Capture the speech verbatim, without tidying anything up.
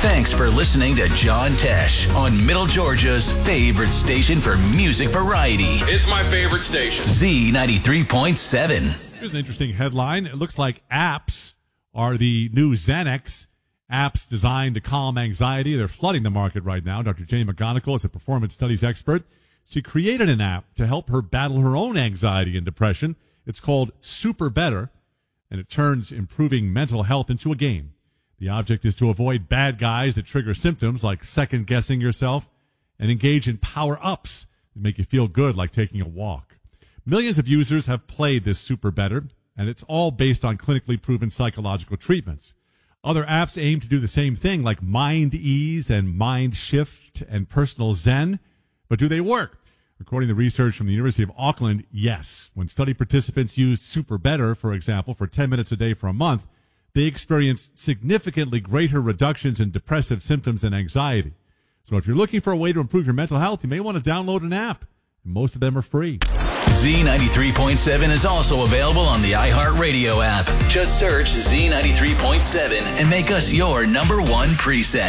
Thanks for listening to John Tesh on Middle Georgia's favorite station for music variety. It's my favorite station. Z ninety-three point seven. Here's an interesting headline. It looks like apps are the new Xanax. Apps designed to calm anxiety. They're flooding the market right now. Doctor Jane McGonigal is a performance studies expert. She created an app to help her battle her own anxiety and depression. It's called Super Better, and it turns improving mental health into a game. The object is to avoid bad guys that trigger symptoms like second-guessing yourself and engage in power-ups that make you feel good, like taking a walk. Millions of users have played this Super Better, and it's all based on clinically proven psychological treatments. Other apps aim to do the same thing, like Mind Ease and Mind Shift and Personal Zen. But do they work? According to research from the University of Auckland, yes. When study participants used Super Better, for example, for ten minutes a day for a month, they experienced significantly greater reductions in depressive symptoms and anxiety. So if you're looking for a way to improve your mental health, you may want to download an app. Most of them are free. Z ninety-three point seven is also available on the iHeartRadio app. Just search Z ninety-three point seven and make us your number one preset.